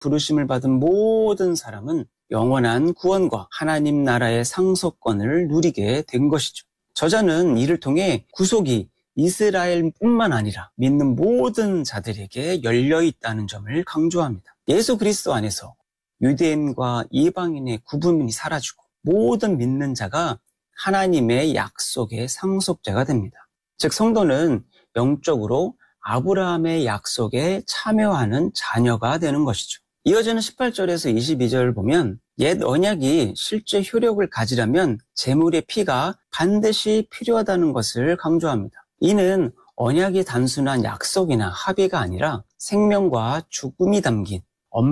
부르심을 받은 모든 사람은 영원한 구원과 하나님 나라의 상속권을 누리게 된 것이죠. 저자는 이를 통해 구속이 이스라엘뿐만 아니라 믿는 모든 자들에게 열려 있다는 점을 강조합니다. 예수 그리스도 안에서 유대인과 이방인의 구분이 사라지고 모든 믿는 자가 하나님의 약속의 상속자가 됩니다. 즉 성도는 영적으로 아브라함의 약속에 참여하는 자녀가 되는 것이죠. 이어지는 18절에서 22절을 보면 옛 언약이 실제 효력을 가지려면 제물의 피가 반드시 필요하다는 것을 강조합니다. 이는 언약이 단순한 약속이나 합의가 아니라 생명과 죽음이 담긴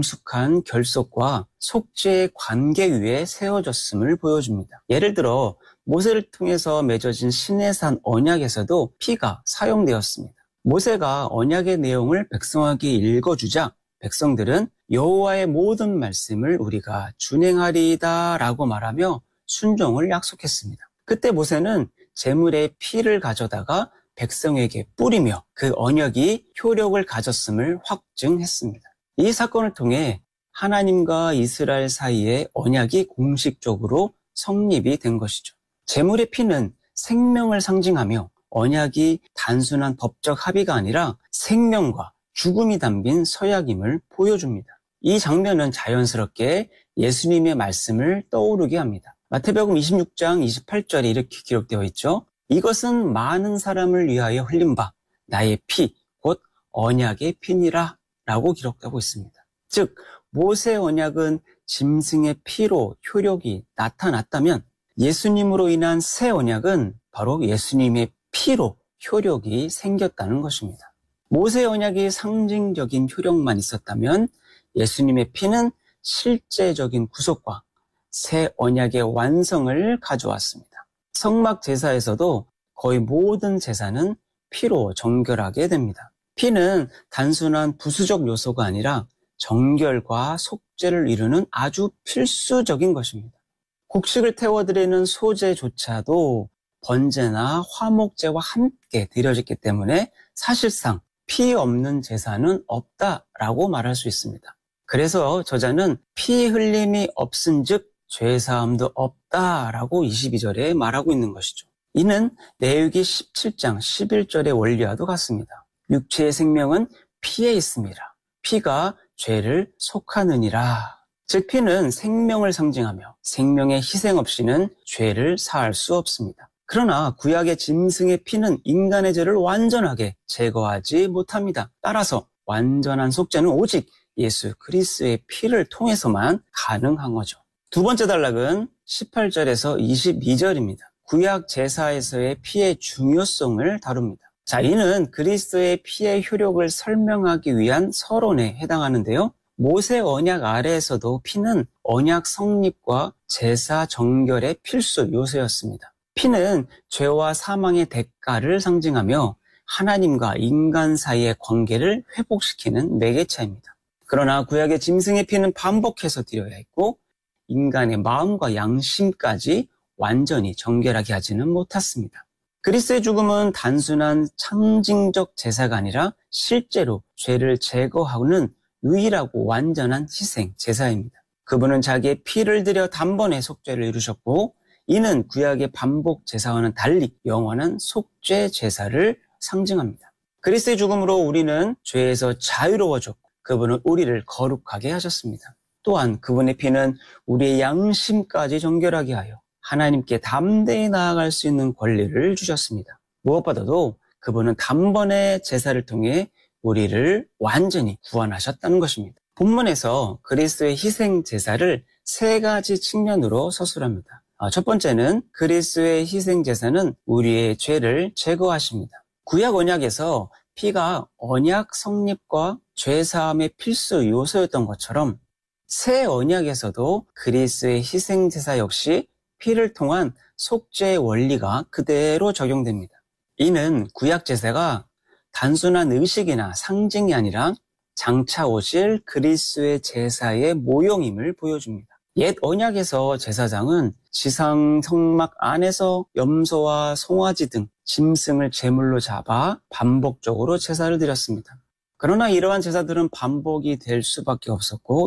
엄숙한 결속과 속죄의 관계 위에 세워졌음을 보여줍니다. 예를 들어 모세를 통해서 맺어진 시내산 언약에서도 피가 사용되었습니다. 모세가 언약의 내용을 백성에게 읽어주자 백성들은 여호와의 모든 말씀을 우리가 준행하리이다 라고 말하며 순종을 약속했습니다. 그때 모세는 제물의 피를 가져다가 백성에게 뿌리며 그 언약이 효력을 가졌음을 확증했습니다. 이 사건을 통해 하나님과 이스라엘 사이의 언약이 공식적으로 성립이 된 것이죠. 제물의 피는 생명을 상징하며 언약이 단순한 법적 합의가 아니라 생명과 죽음이 담긴 서약임을 보여줍니다. 이 장면은 자연스럽게 예수님의 말씀을 떠오르게 합니다. 마태복음 26장 28절에 이렇게 기록되어 있죠. 이것은 많은 사람을 위하여 흘린 바 나의 피, 곧 언약의 피니라 라고 기록되고 있습니다. 즉 모세 언약은 짐승의 피로 효력이 나타났다면 예수님으로 인한 새 언약은 바로 예수님의 피로 효력이 생겼다는 것입니다. 모세 언약이 상징적인 효력만 있었다면 예수님의 피는 실제적인 구속과 새 언약의 완성을 가져왔습니다. 성막 제사에서도 거의 모든 제사는 피로 정결하게 됩니다. 피는 단순한 부수적 요소가 아니라 정결과 속죄를 이루는 아주 필수적인 것입니다. 곡식을 태워드리는 소제조차도 번제나 화목제와 함께 드려졌기 때문에 사실상 피 없는 제사는 없다라고 말할 수 있습니다. 그래서 저자는 피 흘림이 없은즉 죄사함도 없다라고 22절에 말하고 있는 것이죠. 이는 레위기 17장 11절의 원리와도 같습니다. 육체의 생명은 피에 있습니다. 피가 죄를 속하느니라. 즉 피는 생명을 상징하며 생명의 희생 없이는 죄를 사할 수 없습니다. 그러나 구약의 짐승의 피는 인간의 죄를 완전하게 제거하지 못합니다. 따라서 완전한 속죄는 오직 예수 그리스도의 피를 통해서만 가능한 거죠. 두 번째 단락은 18절에서 22절입니다. 구약 제사에서의 피의 중요성을 다룹니다. 자, 이는 그리스도의 피의 효력을 설명하기 위한 서론에 해당하는데요. 모세 언약 아래에서도 피는 언약 성립과 제사 정결의 필수 요소였습니다. 피는 죄와 사망의 대가를 상징하며 하나님과 인간 사이의 관계를 회복시키는 매개체입니다. 그러나 구약의 짐승의 피는 반복해서 드려야 했고 인간의 마음과 양심까지 완전히 정결하게 하지는 못했습니다. 그리스도의 죽음은 단순한 상징적 제사가 아니라 실제로 죄를 제거하는 유일하고 완전한 희생 제사입니다. 그분은 자기의 피를 들여 단번에 속죄를 이루셨고 이는 구약의 반복 제사와는 달리 영원한 속죄 제사를 상징합니다. 그리스도의 죽음으로 우리는 죄에서 자유로워졌고 그분은 우리를 거룩하게 하셨습니다. 또한 그분의 피는 우리의 양심까지 정결하게 하여 하나님께 담대히 나아갈 수 있는 권리를 주셨습니다. 무엇보다도 그분은 단번에 제사를 통해 우리를 완전히 구원하셨다는 것입니다. 본문에서 그리스도의 희생 제사를 세 가지 측면으로 서술합니다. 첫 번째는 그리스도의 희생 제사는 우리의 죄를 제거하십니다. 구약 언약에서 피가 언약 성립과 죄 사함의 필수 요소였던 것처럼 새 언약에서도 그리스도의 희생 제사 역시 피를 통한 속죄의 원리가 그대로 적용됩니다. 이는 구약 제사가 단순한 의식이나 상징이 아니라 장차 오실 그리스도의 제사의 모형임을 보여줍니다. 옛 언약에서 제사장은 지상 성막 안에서 염소와 송아지 등 짐승을 제물로 잡아 반복적으로 제사를 드렸습니다. 그러나 이러한 제사들은 반복이 될 수밖에 없었고